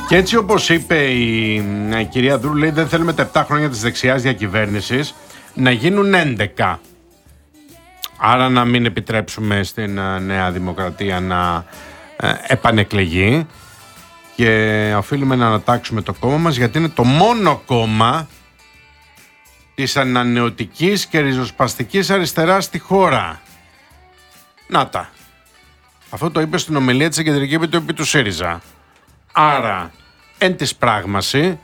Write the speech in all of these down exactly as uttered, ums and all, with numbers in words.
Και έτσι όπως είπε η, η κυρία Δρού, λέει, δεν θέλουμε τα επτά χρόνια της δεξιάς διακυβέρνησης να γίνουν έντεκα. Άρα να μην επιτρέψουμε στην uh, Νέα Δημοκρατία να uh, επανεκλεγεί και οφείλουμε να ανατάξουμε το κόμμα μας, γιατί είναι το μόνο κόμμα της ανανεωτικής και ριζοσπαστικής αριστεράς στη χώρα. Να τα. Αυτό το είπε στην ομιλία της Κεντρική Επιτροπή του ΣΥΡΙΖΑ. Άρα, εν της πράγμαση,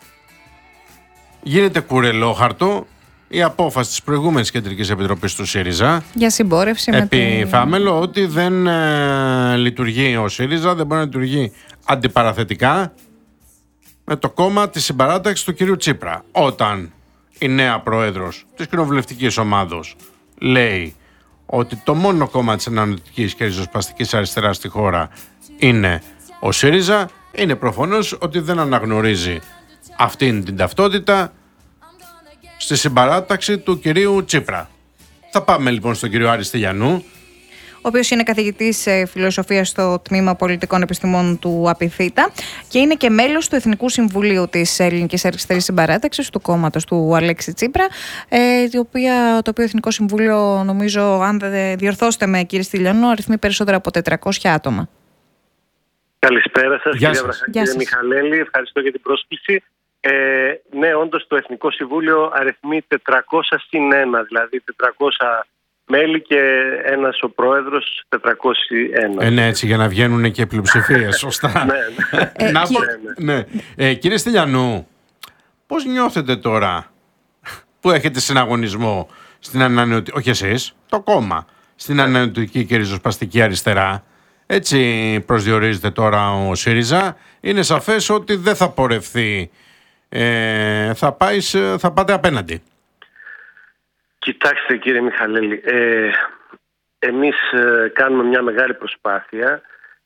γίνεται κουρελόχαρτο η απόφαση της προηγούμενης Κεντρικής Επιτροπής του ΣΥΡΙΖΑ για συμπόρευση με επί Φάμελο ότι δεν ε, λειτουργεί ο ΣΥΡΙΖΑ, δεν μπορεί να λειτουργεί αντιπαραθετικά με το κόμμα της συμπαράταξης του κυρίου Τσίπρα. Όταν η νέα πρόεδρος της κοινοβουλευτικής ομάδος λέει ότι το μόνο κόμμα της ανανεωτικής και ριζοσπαστικής αριστεράς στη χώρα είναι ο ΣΥΡΙΖΑ, είναι προφανώς ότι δεν αναγνωρίζει αυτήν την ταυτότητα στη συμπαράταξη του κυρίου Τσίπρα. Θα πάμε λοιπόν στον κύριο Άρη Στυλιανού, ο οποίος είναι καθηγητής φιλοσοφίας στο Τμήμα Πολιτικών Επιστημών του ΑΠΙΘΙΤΑ και είναι και μέλος του Εθνικού Συμβουλίου της Ελληνικής Αριστερής Συμπαράταξης, του κόμματος του Αλέξη Τσίπρα, ε, το, οποία, το οποίο Εθνικό Συμβούλιο, νομίζω, αν δεν διορθώσετε με κύριε Στυλιανού, αριθμεί περισσότερα από τετρακόσια άτομα. Καλησπέρα σας, Γεια κυρία σας. Βραχά, κύριε Μιχαλέλη. Ευχαριστώ για την πρόσκληση. Ε, ναι, όντως το Εθνικό Συμβούλιο αριθμεί τετρακόσια συν ένα, δηλαδή τετρακόσια μέλη και ένας ο πρόεδρος, τετρακόσια ένα. Ε, ναι, έτσι, για να βγαίνουν και πλειοψηφίες, σωστά. ναι, ναι. Ε, να, και... ναι, ναι. Ε, κύριε Στυλιανού, πώς νιώθετε τώρα που έχετε συναγωνισμό στην ανανεωτική, όχι εσείς, το κόμμα, στην ανανεωτική και ριζοσπαστική αριστερά? Έτσι προσδιορίζεται τώρα ο ΣΥΡΙΖΑ. Είναι σαφές ότι δεν θα πορευθεί, ε, θα, πάει, θα πάτε απέναντι. Κοιτάξτε κύριε Μιχαλέλη, ε, εμείς ε, κάνουμε μια μεγάλη προσπάθεια.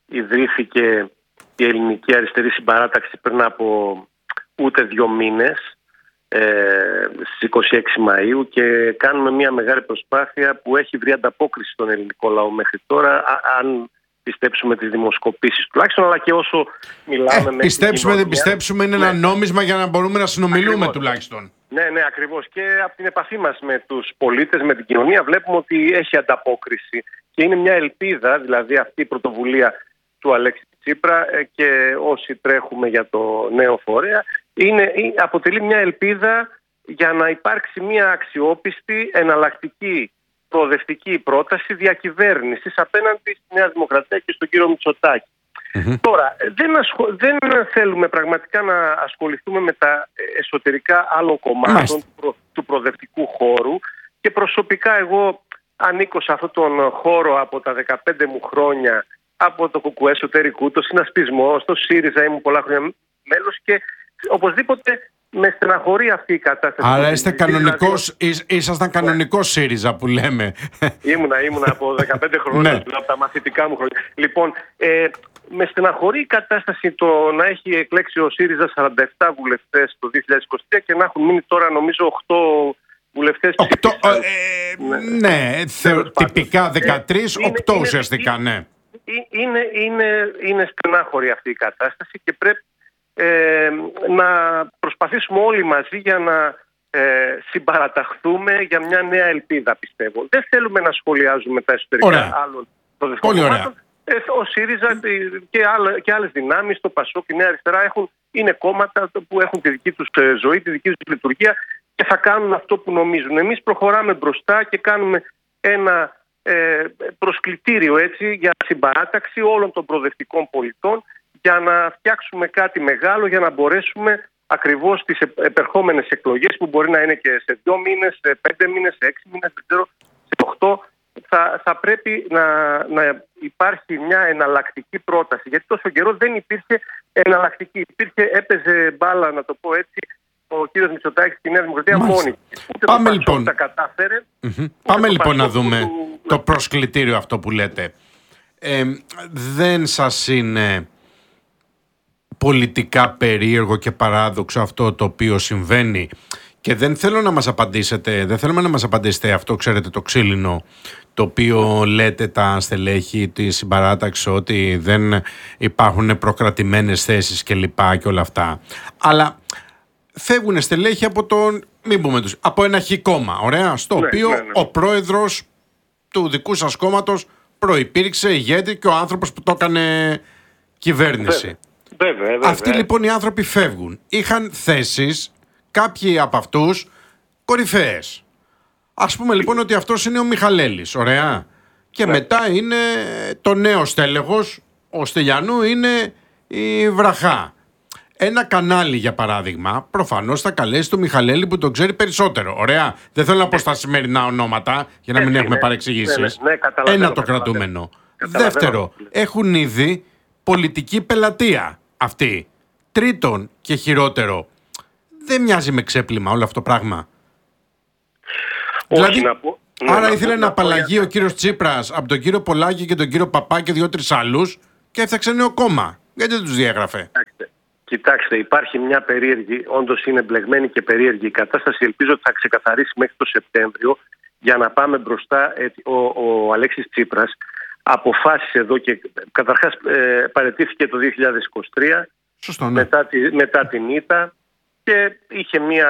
Ιδρύθηκε η Ελληνική Αριστερή Συμπαράταξη πριν από ούτε δύο μήνες, ε, στις είκοσι έξι Μαΐου, και κάνουμε μια μεγάλη προσπάθεια που έχει βρει ανταπόκριση στον ελληνικό λαό μέχρι τώρα, α, αν πιστέψουμε τις δημοσκοπήσεις τουλάχιστον, αλλά και όσο μιλάμε ε, με πιστέψουμε δεν πιστέψουμε είναι ναι. ένα νόμισμα για να μπορούμε να συνομιλούμε. Ακριβώς. Τουλάχιστον. Ναι, ναι, ακριβώς. Και από την επαφή μας με τους πολίτες, με την κοινωνία, βλέπουμε ότι έχει ανταπόκριση και είναι μια ελπίδα, δηλαδή αυτή η πρωτοβουλία του Αλέξη Τσίπρα και όσοι τρέχουμε για το νέο φορέα, είναι, αποτελεί μια ελπίδα για να υπάρξει μια αξιόπιστη, εναλλακτική, προοδευτική πρόταση διακυβέρνησης απέναντι στη Νέα Δημοκρατία και στον κύριο Μητσοτάκη. Mm-hmm. Τώρα, δεν, ασχο... δεν θέλουμε πραγματικά να ασχοληθούμε με τα εσωτερικά άλλων κομμάτων του, προ... του προοδευτικού χώρου, και προσωπικά εγώ ανήκω σε αυτόν τον χώρο από τα δεκαπέντε μου χρόνια, από το ΚΚΕ εσωτερικού, το συνασπισμό, στο ΣΥΡΙΖΑ ήμουν πολλά χρόνια μέλος και οπωσδήποτε με στεναχωρεί αυτή η κατάσταση. Άρα είστε κανονικός, δηλαδή... ήσασταν κανονικός ΣΥΡΙΖΑ που λέμε. Ήμουνα, ήμουνα από δεκαπέντε χρόνια, ναι. από τα μαθητικά μου χρόνια. Λοιπόν, ε, με στεναχωρεί η κατάσταση το να έχει εκλέξει ο ΣΥΡΙΖΑ σαράντα επτά βουλευτές το δύο χιλιάδες είκοσι τρία και να έχουν μείνει τώρα νομίζω οκτώ βουλευτές. οκτώ, ε, ναι, ναι θε, τυπικά δεκατρία, ε, οκτώ είναι, ουσιαστικά, είναι, ναι. Είναι, είναι, είναι στενάχωρη αυτή η κατάσταση και πρέπει ε, να προσπαθήσουμε όλοι μαζί για να ε, συμπαραταχθούμε για μια νέα ελπίδα, πιστεύω. Δεν θέλουμε να σχολιάζουμε τα εσωτερικά Ωραία. άλλων προοδευτικών κομμάτων. Ο ΣΥΡΙΖΑ και, άλλα, και άλλες δυνάμεις, το ΠΑΣΟΚ, η Νέα Αριστερά, έχουν, είναι κόμματα που έχουν τη δική τους ζωή, τη δική τους λειτουργία και θα κάνουν αυτό που νομίζουν. Εμείς προχωράμε μπροστά και κάνουμε ένα ε, προσκλητήριο έτσι, για συμπαράταξη όλων των προοδευτικών πολιτών για να φτιάξουμε κάτι μεγάλο, για να μπορέσουμε ακριβώς τις επερχόμενες εκλογές που μπορεί να είναι και σε δύο μήνες, σε πέντε μήνες, σε έξι μήνες, δεν ξέρω, σε οχτώ, θα, θα πρέπει να, να υπάρχει μια εναλλακτική πρόταση. Γιατί τόσο καιρό δεν υπήρχε εναλλακτική. Υπήρχε, έπαιζε μπάλα, να το πω έτσι, ο κύριος Μητσοτάκης στη Νέα Δημοκρατία μόνη. Ούτε Πάμε το λοιπόν, τα κατάφερε, mm-hmm. Πάμε λοιπόν να δούμε του... το προσκλητήριο αυτό που λέτε. Ε, δεν σας είναι πολιτικά περίεργο και παράδοξο αυτό το οποίο συμβαίνει Και δεν θέλω να μας απαντήσετε, δεν θέλουμε να μας απαντήσετε αυτό, ξέρετε, το ξύλινο, το οποίο λέτε τα στελέχη της συμπαράταξης ότι δεν υπάρχουν προκρατημένες θέσεις και λοιπά και όλα αυτά. Αλλά φεύγουν στελέχη από τον, μην πούμε τους, από ένα χ κόμμα, ωραία, στο Ναι, οποίο ναι, ναι. ο πρόεδρος του δικού σας κόμματος προϋπήρξε ηγέτη και ο άνθρωπος που το έκανε κυβέρνηση. Βέβαια, βέβαια. Αυτοί λοιπόν οι άνθρωποι φεύγουν. Είχαν θέσεις, κάποιοι από αυτούς, κορυφαίες. Ας πούμε λοιπόν ότι αυτός είναι ο Μιχαλέλης, ωραία. Και Ναι. μετά είναι το νέο στέλεχος, ο Στυλιανού είναι η Βραχά. Ένα κανάλι για παράδειγμα, προφανώς θα καλέσει το Μιχαλέλη που τον ξέρει περισσότερο, ωραία. Δεν θέλω να πω στα σημερινά ονόματα, για να μην Έτσι, έχουμε ναι. παρεξηγήσεις. Ναι, ναι, ναι, καταλαβαίνω, Ένα το καταλαβαίνω. κρατούμενο. Καταλαβαίνω. Δεύτερο, έχουν ήδη πολιτική πελατεία αυτή. Τρίτον και χειρότερο, δεν μοιάζει με ξέπλυμα όλο αυτό το πράγμα. Όχι, Δηλαδή, να πω, ναι, άρα να ήθελε πω- να πω απαλλαγεί για- ο κύριος Τσίπρας από τον κύριο Πολάκη και τον κύριο Παπά και δύο-τρεις άλλους και έφτιαξε νέο κόμμα. Γιατί δεν τους διέγραφε? Κοιτάξτε, κοιτάξτε, υπάρχει μια περίεργη, όντως είναι μπλεγμένη και περίεργη η κατάσταση. Ελπίζω ότι θα ξεκαθαρίσει μέχρι το Σεπτέμβριο για να πάμε μπροστά. Ο, ο Αλέξης Τσίπρας αποφάσισε εδώ και καταρχάς ε, παραιτήθηκε το δύο χιλιάδες είκοσι τρία Σωστό, ναι. μετά, τη, μετά την ήττα και είχε μια,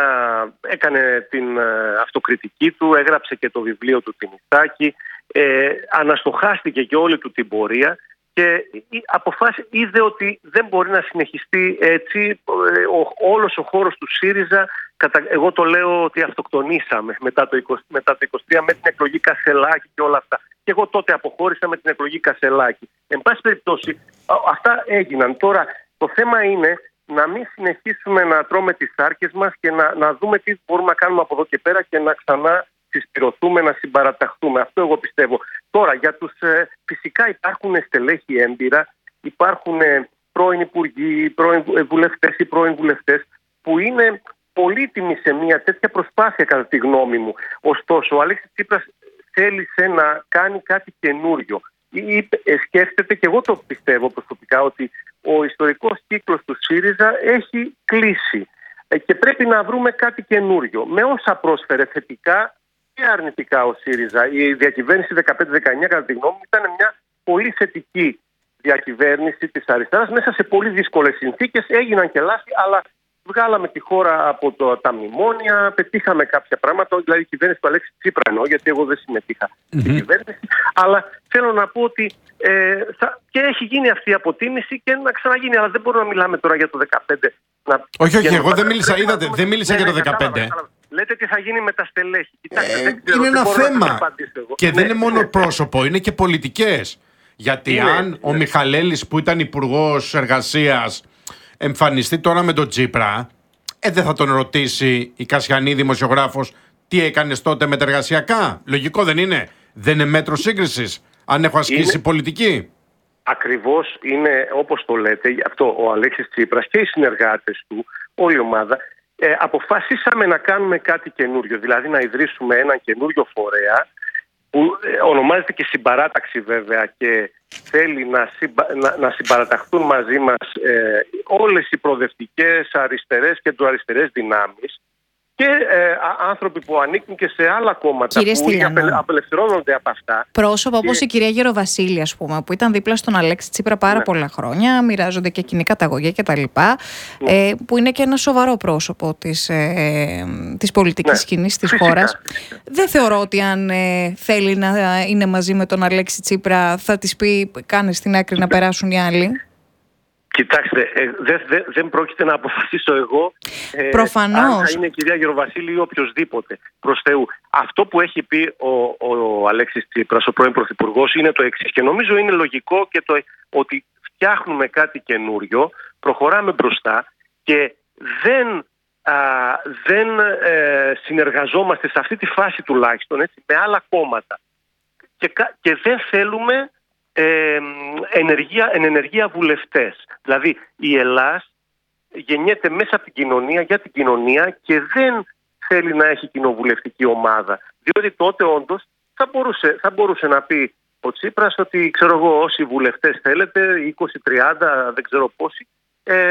έκανε την ε, αυτοκριτική του, έγραψε και το βιβλίο του την Ιθάκη, ε, αναστοχάστηκε και όλη του την πορεία και αποφάσισε, είδε ότι δεν μπορεί να συνεχιστεί έτσι. Ο, όλος ο χώρος του ΣΥΡΙΖΑ, κατα, εγώ το λέω ότι αυτοκτονήσαμε μετά το, είκοσι, μετά το είκοσι τρία με την εκλογή Κασελάκη και όλα αυτά. Και εγώ τότε αποχώρησα με την εκλογή Κασελάκη. Εν πάση περιπτώσει, αυτά έγιναν. Τώρα το θέμα είναι να μην συνεχίσουμε να τρώμε τις σάρκες μας και να, να δούμε τι μπορούμε να κάνουμε από εδώ και πέρα και να ξανά συσπηρωθούμε, να συμπαραταχθούμε. Αυτό εγώ πιστεύω. Τώρα, για τους, ε, φυσικά υπάρχουν στελέχη έμπειρα, υπάρχουν ε, πρώην υπουργοί, πρώην βουλευτές ή πρώην βουλευτές που είναι πολύτιμοι σε μια τέτοια προσπάθεια, κατά τη γνώμη μου. Ωστόσο, ο Αλέξης Τσίπρας θέλησε να κάνει κάτι καινούριο. Ή, ε, σκέφτεται, και εγώ το πιστεύω προσωπικά, ότι ο ιστορικός κύκλος του ΣΥΡΙΖΑ έχει κλείσει ε, και πρέπει να βρούμε κάτι καινούριο. Με όσα πρόσφερε θετικά και αρνητικά ο ΣΥΡΙΖΑ. Η διακυβέρνηση δεκαπέντε δεκαεννιά, κατά τη γνώμη μου, ήταν μια πολύ θετική διακυβέρνηση της αριστεράς. Μέσα σε πολύ δύσκολες συνθήκες έγιναν και λάθη, αλλά βγάλαμε τη χώρα από το, τα μνημόνια, πετύχαμε κάποια πράγματα. Δηλαδή η κυβέρνηση του Αλέξη Τσίπρα εννοώ, γιατί εγώ δεν συμμετείχα mm-hmm. στην κυβέρνηση. Αλλά θέλω να πω ότι ε, θα, και έχει γίνει αυτή η αποτίμηση και να ξαναγίνει. Αλλά δεν μπορούμε να μιλάμε τώρα για το δεκαπέντε. Να, όχι, όχι, εγώ να... δεν μίλησα, είδατε, δεν μίλησα ναι, για το ναι, δεκαπέντε. Κατάλαβα, κατάλαβα. Λέτε τι θα γίνει με τα στελέχη. Κοιτάξτε, Ε, δεν ξέρω, είναι δεν ένα θέμα. Και ναι, δεν είναι μόνο ναι. πρόσωπο, είναι και πολιτικές. Γιατί είναι, αν είναι. ο Μιχαλέλης που ήταν υπουργός εργασίας εμφανιστεί τώρα με τον Τσίπρα, ε, δεν θα τον ρωτήσει η Κασιανή δημοσιογράφος τι έκανες τότε με τα εργασιακά? Λογικό δεν είναι? Δεν είναι μέτρο σύγκρισης αν έχω ασκήσει Είναι... πολιτική? Ακριβώς είναι όπως το λέτε. Γι' αυτό ο Αλέξης Τσίπρας και οι συνεργάτες του, όλη η ομάδα, ε, αποφασίσαμε να κάνουμε κάτι καινούριο. Δηλαδή να ιδρύσουμε έναν καινούριο φορέα που ε, ονομάζεται και συμπαράταξη βέβαια και θέλει να, συμπα, να, να συμπαραταχθούν μαζί μας ε, όλες οι προοδευτικές αριστερές και εντοαριστερές δυνάμεις και ε, άνθρωποι που ανήκουν και σε άλλα κόμματα. Κύριε που Στυλιανού, απελε, απελευθερώνονται από αυτά. πρόσωπα και... όπως η κυρία Γεροβασίλη, ας πούμε, που ήταν δίπλα στον Αλέξη Τσίπρα πάρα ναι. πολλά χρόνια, μοιράζονται και κοινή καταγωγή κτλ. Ναι. Ε, που είναι και ένα σοβαρό πρόσωπο της, ε, της πολιτικής ναι. σκηνής της Φυσικά. χώρας. Δεν θεωρώ ότι αν ε, θέλει να είναι μαζί με τον Αλέξη Τσίπρα θα της πει κάνε στην άκρη να περάσουν οι άλλοι. Κοιτάξτε, ε, δεν δε, δεν πρόκειται να αποφασίσω εγώ ε, Προφανώς. αν θα είναι η κυρία Γεροβασίλη ή οποιοδήποτε, προς Θεού. Αυτό που έχει πει ο, ο Αλέξης Τσίπρας, ο πρώην Πρωθυπουργός, είναι το εξής και νομίζω είναι λογικό και το, ότι φτιάχνουμε κάτι καινούριο, προχωράμε μπροστά και δεν, α, δεν ε, συνεργαζόμαστε σε αυτή τη φάση τουλάχιστον έτσι, με άλλα κόμματα και, και δεν θέλουμε Ε, ενεργεία, ενεργεία βουλευτές. Δηλαδή η Ελλάς γεννιέται μέσα από την κοινωνία για την κοινωνία και δεν θέλει να έχει κοινοβουλευτική ομάδα. Διότι τότε όντως θα μπορούσε, θα μπορούσε να πει ο Τσίπρας ότι ξέρω εγώ όσοι βουλευτές θέλετε, είκοσι τριάντα δεν ξέρω πόσοι, ε,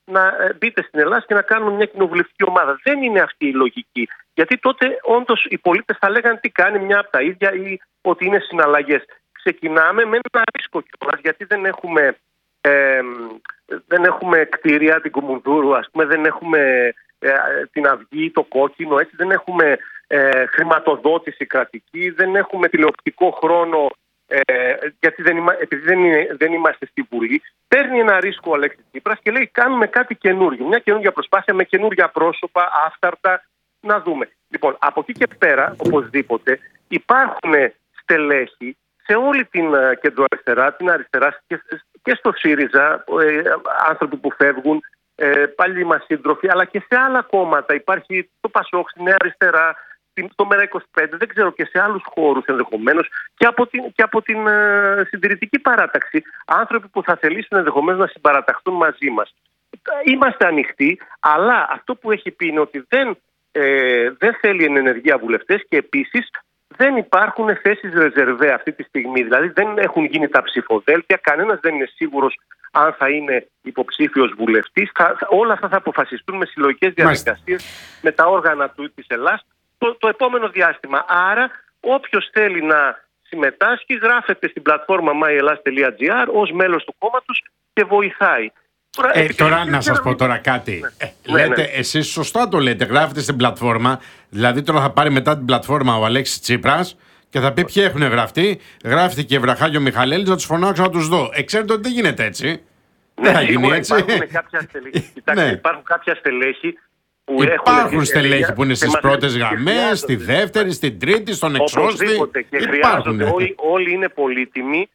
να μπείτε στην Ελλάδα και να κάνουμε μια κοινοβουλευτική ομάδα. Δεν είναι αυτή η λογική. Γιατί τότε όντως οι πολίτες θα λέγανε τι κάνει μια από τα ίδια ή ότι είναι συναλλαγές. Ξεκινάμε με ένα ρίσκο κιόλας, γιατί δεν έχουμε, ε, δεν έχουμε κτίρια, την Κουμουνδούρου, ας πούμε, δεν έχουμε ε, την Αυγή, το Κόκκινο, έτσι, δεν έχουμε ε, χρηματοδότηση κρατική, δεν έχουμε τηλεοπτικό χρόνο, ε, γιατί δεν είμα, επειδή δεν, είναι, δεν είμαστε στη Βουλή. Παίρνει ένα ρίσκο ο Αλέξης Τσίπρας και λέει κάνουμε κάτι καινούργιο, μια καινούργια προσπάθεια με καινούργια πρόσωπα, άφταρτα, να δούμε. Λοιπόν, από εκεί και πέρα, οπωσδήποτε, υπάρχουν στελέχη σε όλη την uh, κεντροαριστερά, την αριστερά και, και στο ΣΥΡΙΖΑ, ε, άνθρωποι που φεύγουν, ε, παλιοί μας σύντροφοι, αλλά και σε άλλα κόμματα. Υπάρχει το ΠΑΣΟΚ, στη Νέα Αριστερά, το ΜΕΡΑ είκοσι πέντε, δεν ξέρω, και σε άλλους χώρους ενδεχομένως, και από την, και από την uh, συντηρητική παράταξη. Άνθρωποι που θα θελήσουν ενδεχομένως να συμπαραταχθούν μαζί μας. Είμαστε ανοιχτοί, αλλά αυτό που έχει πει είναι ότι δεν, ε, δεν θέλει εν ενεργεία βουλευτές και επίσης δεν υπάρχουν θέσεις ρεζερβέ αυτή τη στιγμή. Δηλαδή δεν έχουν γίνει τα ψηφοδέλτια, κανένας δεν είναι σίγουρος αν θα είναι υποψήφιος βουλευτής. Θα, όλα αυτά θα αποφασιστούν με συλλογικές διαδικασίες με τα όργανα του της Ελλάδας το, το επόμενο διάστημα. Άρα όποιος θέλει να συμμετάσχει γράφεται στην πλατφόρμα myellas τελεία gr ως μέλος του κόμματος και βοηθάει. Τώρα, ε, τώρα να σας πω τώρα κάτι. Ναι. Ε, ναι, λέτε, ναι. Εσείς σωστά το λέτε, γράφετε στην πλατφόρμα. Δηλαδή τώρα θα πάρει μετά την πλατφόρμα ο Αλέξης Τσίπρας και θα πει ποιοι έχουν γραφτεί. Γράφτηκε και Βραχάγιο Μιχαλέλης, να τους φωνάξω να τους δω. Ε, ξέρετε ότι δεν γίνεται έτσι. Ναι, δεν θα γίνει έτσι. Υπάρχουν κάποια στελέχη. Κοιτάξτε, ναι. υπάρχουν κάποια στελέχη που υπάρχουν έχουν στελέχη που είναι στις πρώτες γραμμές, στη δεύτερη, στην τρίτη, στον εξώστη. Και χρειάζονται. Όλοι, όλοι είναι πολύτιμοι.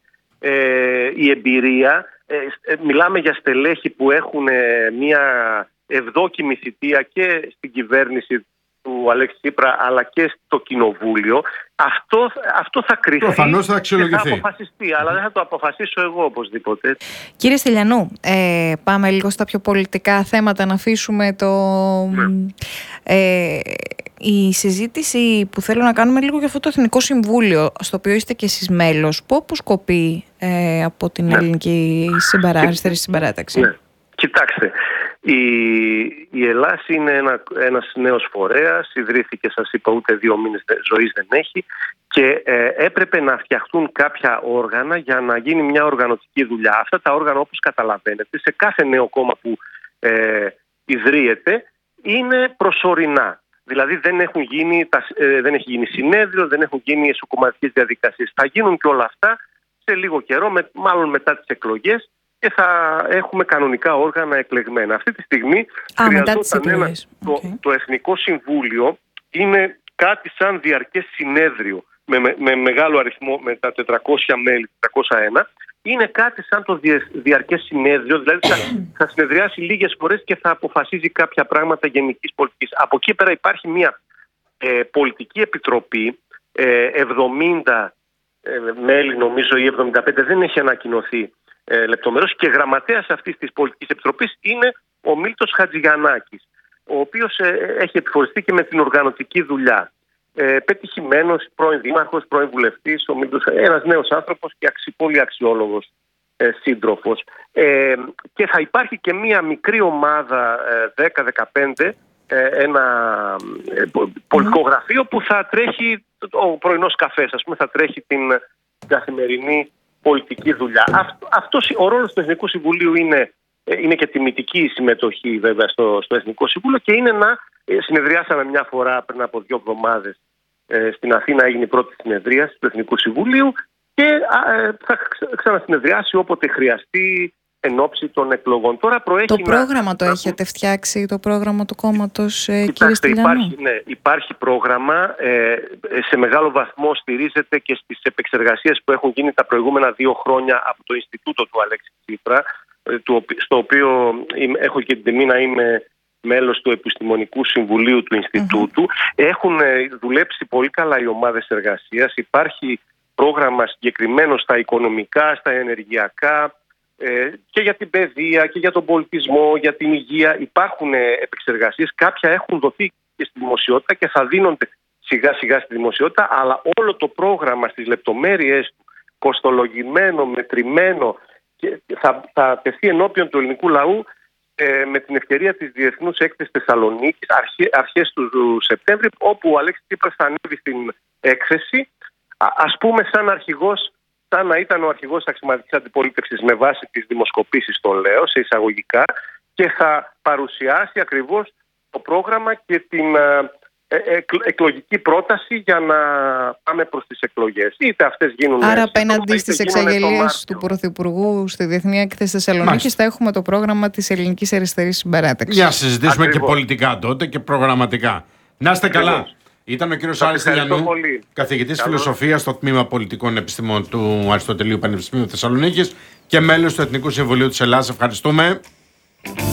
Ε, η εμπειρία. Ε, μιλάμε για στελέχη που έχουν ε, μια ευδόκιμη θητεία και στην κυβέρνηση του Αλέξη Τσίπρα αλλά και στο κοινοβούλιο. Αυτό, αυτό θα κρυφθεί. Προφανώς θα αξιολογηθεί. Και θα αποφασιστεί, αλλά δεν θα το αποφασίσω εγώ οπωσδήποτε. Κύριε Στυλιανού, ε, πάμε λίγο στα πιο πολιτικά θέματα, να αφήσουμε το... Ναι. Ε, η συζήτηση που θέλω να κάνουμε λίγο για αυτό το Εθνικό Συμβούλιο, στο οποίο είστε και εσείς μέλος, πού αποσκοπεί ε, από την ναι. ελληνική συμπαρά, αριστερή συμπαράταξη? Ναι. Κοιτάξτε, η, η Ελλάδα είναι ένα, ένας νέος φορέας, ιδρύθηκε, σας είπα, ούτε δύο μήνες ζωής δεν έχει και ε, έπρεπε να φτιαχτούν κάποια όργανα για να γίνει μια οργανωτική δουλειά. Αυτά τα όργανα, όπως καταλαβαίνετε, σε κάθε νέο κόμμα που ε, ιδρύεται, είναι προσωρινά. Δηλαδή δεν, έχουν γίνει, ε, δεν έχει γίνει συνέδριο, δεν έχουν γίνει εσωκομματικές διαδικασίες. Θα γίνουν και όλα αυτά σε λίγο καιρό, με, μάλλον μετά τις εκλογές, και θα έχουμε κανονικά όργανα εκλεγμένα. Αυτή τη στιγμή Α, χρειαζόταν ένα, το, okay. το Εθνικό Συμβούλιο είναι κάτι σαν διαρκές συνέδριο με, με, με μεγάλο αριθμό, με τα τετρακόσια μέλη, τετρακόσια ένα. Είναι κάτι σαν το διαρκές συνέδριο, δηλαδή θα, θα συνεδριάσει λίγες φορές και θα αποφασίζει κάποια πράγματα γενικής πολιτικής. Από εκεί πέρα υπάρχει μια ε, πολιτική επιτροπή, ε, εβδομήντα ε, μέλη νομίζω ή εβδομήντα πέντε, δεν έχει ανακοινωθεί ε, λεπτομερώς, και γραμματέας αυτής της πολιτικής επιτροπής είναι ο Μίλτος Χατζηγιαννάκης, ο οποίος ε, έχει επιφοριστεί και με την οργανωτική δουλειά. Ε, πετυχημένος, πρώην δήμαρχος, πρώην βουλευτής, ο Μίλτος, ένας νέος άνθρωπος και αξι, πολύ αξιόλογος ε, σύντροφος. Ε, και θα υπάρχει και μία μικρή ομάδα ε, δέκα δεκαπέντε, ε, ένα ε, πολιτικό γραφείο που θα τρέχει, ο πρωινός καφές, ας πούμε, θα τρέχει την καθημερινή πολιτική δουλειά. Αυτό, αυτός, ο ρόλος του Εθνικού Συμβουλίου είναι, είναι και τιμητική συμμετοχή βέβαια στο, στο Εθνικό Συμβούλιο, και είναι να συνεδριάσαμε μια φορά πριν από δύο εβδομάδες ε, στην Αθήνα, έγινε η πρώτη συνεδρίαση του Εθνικού Συμβουλίου, και ε, θα ξανασυνεδριάσει όποτε χρειαστεί εν ώψη των εκλογών. Τώρα προέχει το πρόγραμμα να... το έχετε φτιάξει, το πρόγραμμα του κόμματος, ε, κύριε Στυλιανού? Υπάρχει, ναι, υπάρχει πρόγραμμα, ε, σε μεγάλο βαθμό στηρίζεται και στις επεξεργασίες που έχουν γίνει τα προηγούμενα δύο χρόνια από το Ινστιτούτο του Αλέξη Τσίπρα, ε, του, στο οποίο είμαι, έχω και την τιμή να είμαι μέλος του Επιστημονικού Συμβουλίου του Ινστιτούτου. Mm-hmm. Έχουν δουλέψει πολύ καλά οι ομάδες εργασίας. Υπάρχει πρόγραμμα συγκεκριμένο στα οικονομικά, στα ενεργειακά, ε, και για την παιδεία και για τον πολιτισμό, για την υγεία. Υπάρχουν επεξεργασίες. Κάποια έχουν δοθεί και στη δημοσιότητα και θα δίνονται σιγά σιγά στη δημοσιότητα, αλλά όλο το πρόγραμμα στις λεπτομέρειες του, κοστολογημένο, μετρημένο, και θα, θα τεθεί ενώπιον του ελληνικού λαού ε, με την ευκαιρία της Διεθνούς Έκθεσης Θεσσαλονίκης αρχέ, αρχές του Σεπτέμβρη, όπου ο Αλέξης Τσίπρας θα ανέβει στην έκθεση, α, ας πούμε σαν αρχηγός, σαν να ήταν ο αρχηγός της αξιωματικής αντιπολίτευσης με βάση τις δημοσκοπήσεις, το λέω σε εισαγωγικά, και θα παρουσιάσει ακριβώς το πρόγραμμα και την ε, ε, εκλογική πρόταση για να πάμε προς τις εκλογές. Είτε αυτές γίνουν... Άρα απέναντι στις εξαγγελίες του Πρωθυπουργού στη Διεθνή Έκθεση Θεσσαλονίκης θα έχουμε το πρόγραμμα της Ελληνικής Αριστερής Συμπαράταξης. Για να συζητήσουμε Ακριβώς. και πολιτικά τότε και προγραμματικά. Να είστε Ακριβώς. καλά. Ήταν ο κύριος Άρης Τελιανού, καθηγητής φιλοσοφίας στο Τμήμα Πολιτικών Επιστημών του Αριστοτελείου Πανεπιστημίου Θεσσαλονίκης και μέλος του Εθνικού Συμβουλίου της Ελλάδας. Ευχαριστούμε.